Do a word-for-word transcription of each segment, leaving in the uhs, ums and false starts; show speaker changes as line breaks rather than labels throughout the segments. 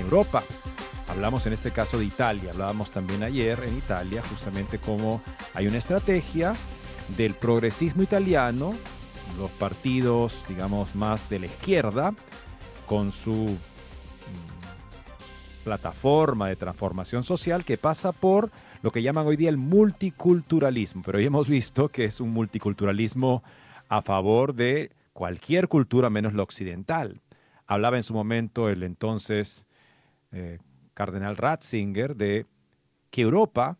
Europa. Hablamos en este caso de Italia, hablábamos también ayer en Italia justamente cómo hay una estrategia del progresismo italiano, los partidos, digamos, más de la izquierda, con su mm, plataforma de transformación social que pasa por lo que llaman hoy día el multiculturalismo, pero hoy hemos visto que es un multiculturalismo a favor de cualquier cultura menos la occidental. Hablaba en su momento el entonces eh, cardenal Ratzinger de que Europa,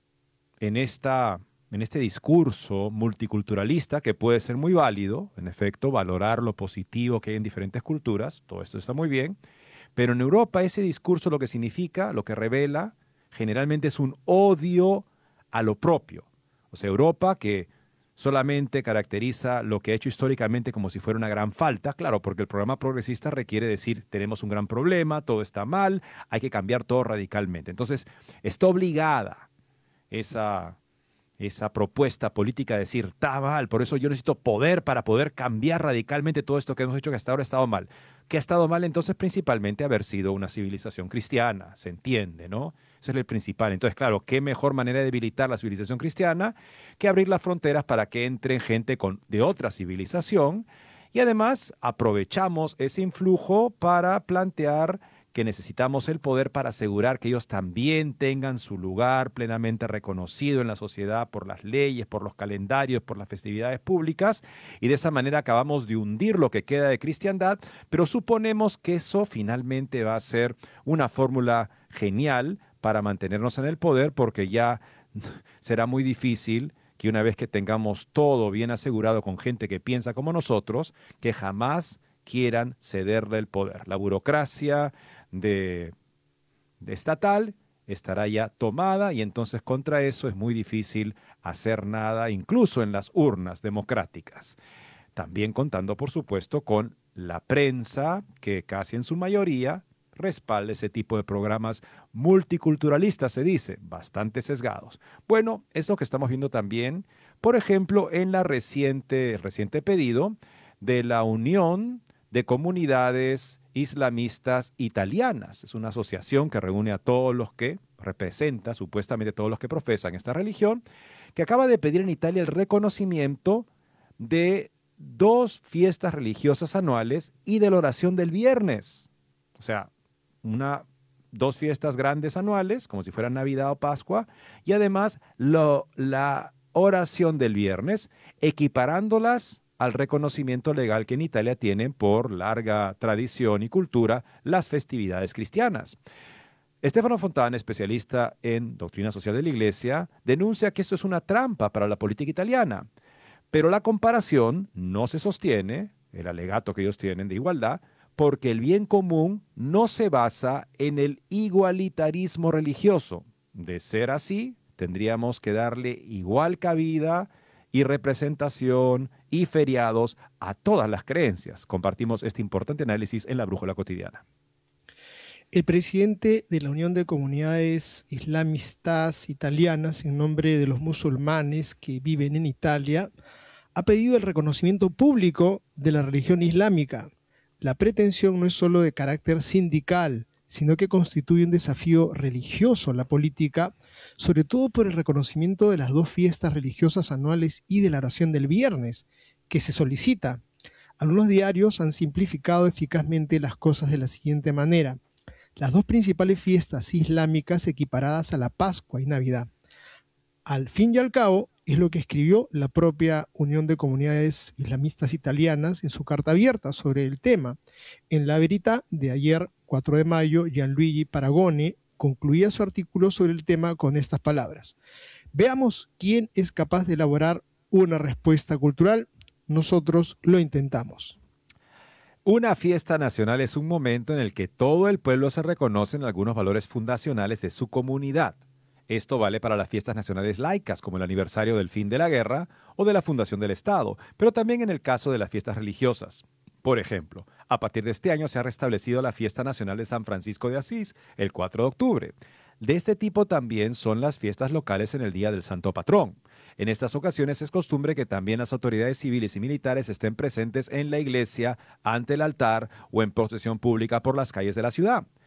en, esta, en este discurso multiculturalista, que puede ser muy válido, en efecto, valorar lo positivo que hay en diferentes culturas, todo esto está muy bien, pero en Europa ese discurso lo que significa, lo que revela, generalmente es un odio a lo propio. O sea, Europa que solamente caracteriza lo que ha hecho históricamente como si fuera una gran falta, claro, porque el programa progresista requiere decir, tenemos un gran problema, todo está mal, hay que cambiar todo radicalmente. Entonces, está obligada esa, esa propuesta política de decir, está mal, por eso yo necesito poder para poder cambiar radicalmente todo esto que hemos hecho que hasta ahora ha estado mal. ¿Qué ha estado mal entonces? Principalmente haber sido una civilización cristiana, se entiende, ¿no? Eso es el principal. Entonces, claro, qué mejor manera de debilitar la civilización cristiana que abrir las fronteras para que entre gente con, de otra civilización. Y además aprovechamos ese influjo para plantear que necesitamos el poder para asegurar que ellos también tengan su lugar plenamente reconocido en la sociedad por las leyes, por los calendarios, por las festividades públicas, y de esa manera acabamos de hundir lo que queda de cristiandad, pero suponemos que eso finalmente va a ser una fórmula genial para mantenernos en el poder, porque ya será muy difícil que una vez que tengamos todo bien asegurado con gente que piensa como nosotros, que jamás quieran cederle el poder. La burocracia de, de estatal estará ya tomada y entonces contra eso es muy difícil hacer nada, incluso en las urnas democráticas. También contando, por supuesto, con la prensa, que casi en su mayoría respalda ese tipo de programas multiculturalistas, se dice, bastante sesgados. Bueno, es lo que estamos viendo también, por ejemplo, en la reciente, el reciente pedido de la Unión de Comunidades Islamistas Italianas. Es una asociación que reúne a todos los que representa, supuestamente todos los que profesan esta religión, que acaba de pedir en Italia el reconocimiento de dos fiestas religiosas anuales y de la oración del viernes. O sea, una, dos fiestas grandes anuales, como si fueran Navidad o Pascua, y además lo, la oración del viernes, equiparándolas al reconocimiento legal que en Italia tienen por larga tradición y cultura las festividades cristianas. Stefano Fontana, especialista en doctrina social de la Iglesia, denuncia que esto es una trampa para la política italiana, pero la comparación no se sostiene, el alegato que ellos tienen de igualdad, porque el bien común no se basa en el igualitarismo religioso. De ser así, tendríamos que darle igual cabida y representación y feriados a todas las creencias. Compartimos este importante análisis en la Brújula Cotidiana.
El presidente de la Unión de Comunidades Islamistas Italianas, en nombre de los musulmanes que viven en Italia, ha pedido el reconocimiento público de la religión islámica. La pretensión no es solo de carácter sindical, sino que constituye un desafío religioso a la política, sobre todo por el reconocimiento de las dos fiestas religiosas anuales y de la oración del viernes, que se solicita. Algunos diarios han simplificado eficazmente las cosas de la siguiente manera: las dos principales fiestas islámicas equiparadas a la Pascua y Navidad. Al fin y al cabo, es lo que escribió la propia Unión de Comunidades Islamistas Italianas en su carta abierta sobre el tema. En La Verità de ayer, cuatro de mayo, Gianluigi Paragone concluía su artículo sobre el tema con estas palabras: veamos quién es capaz de elaborar una respuesta cultural. Nosotros lo intentamos.
Una fiesta nacional es un momento en el que todo el pueblo se reconoce en algunos valores fundacionales de su comunidad. Esto vale para las fiestas nacionales laicas, como el aniversario del fin de la guerra o de la fundación del Estado, pero también en el caso de las fiestas religiosas. Por ejemplo, a partir de este año se ha restablecido la Fiesta Nacional de San Francisco de Asís, el cuatro de octubre. De este tipo también son las fiestas locales en el Día del Santo Patrón. En estas ocasiones es costumbre que también las autoridades civiles y militares estén presentes en la iglesia, ante el altar o en procesión pública por las calles de la ciudad.